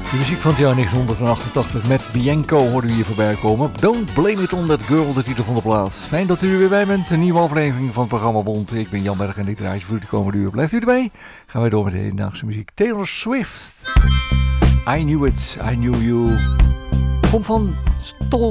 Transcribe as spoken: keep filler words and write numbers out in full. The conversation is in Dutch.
De muziek van het jaar negentien achtentachtig met Bianco hoorden we hier voorbij komen. Don't Blame It On That Girl, de titel van de plaat. Fijn dat u er weer bij bent. Een nieuwe aflevering van het programma Bond. Ik ben Jan Berg en ik draai voor de komende uur. Blijft u erbij? Gaan wij door met de hedendaagse muziek. Taylor Swift. I Knew It, I Knew You. Komt van Stol.